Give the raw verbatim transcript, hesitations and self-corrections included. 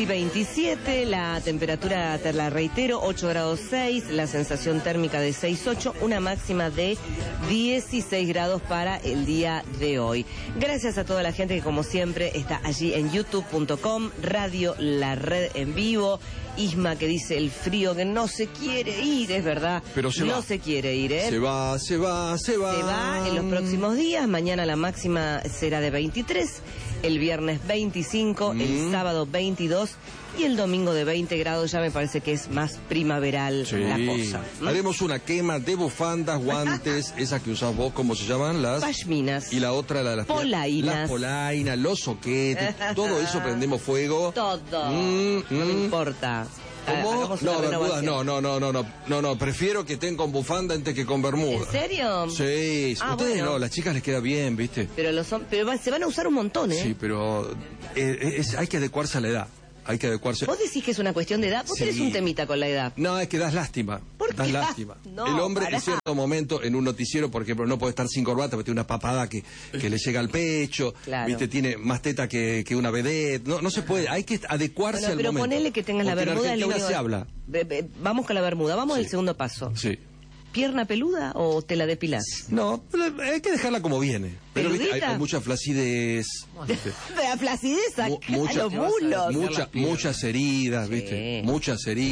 y veintisiete, la temperatura, te la reitero, ocho grados seis, la sensación térmica de seis ocho, una máxima de dieciséis grados para el día de hoy. Gracias a toda la gente que como siempre está allí en youtube punto com, Radio La Red en vivo. Isma que dice el frío que no se quiere ir, es verdad. Pero se no va. se quiere ir, ¿eh? Se va, se va, se va. Se va en los próximos días. Mañana la máxima será de veintitrés, el viernes veinticinco, mm. el sábado veintidós y el domingo de veinte grados. Ya me parece que es más primaveral sí. la cosa, ¿no? Haremos una quema de bufandas, guantes, esas que usás vos, ¿cómo se llaman? Las pashminas. Y la otra, la, las polainas. Las polainas, los soquetes, todo eso prendemos fuego. Todo. Mm, no me mm. importa. ¿Cómo? No, bermudas, no, no, no, no, no, no, no, prefiero que estén con bufanda antes que con bermuda. ¿En serio? Sí, ah, ustedes bueno. no, las chicas les queda bien, ¿viste? Pero los son, pero se van a usar un montón, ¿eh? Sí, pero eh, es, hay que adecuarse a la edad. Hay que adecuarse. ¿Vos decís que es una cuestión de edad? ¿Vos sí. tenés un temita con la edad? No, es que das lástima. ¿Por das qué? lástima. No, el hombre pará. en cierto momento, en un noticiero, por ejemplo, no puede estar sin corbata porque tiene una papada que, que le llega al pecho, claro. ¿viste? Tiene más teta que, que una vedette. No, no se puede, hay que adecuarse bueno, al pero momento. Pero ponele que tengas la porque bermuda. En Argentina lo único... se habla. Be, be, vamos con la bermuda, vamos sí. al segundo paso. Sí. ¿Pierna peluda o te la depilás? No, hay que dejarla como viene. Pero ¿viste? Hay, hay mucha flacidez. La flacidez acá, Mu mucha, los mulos. Mucha, muchas heridas, ¿viste? Sí. Muchas heridas.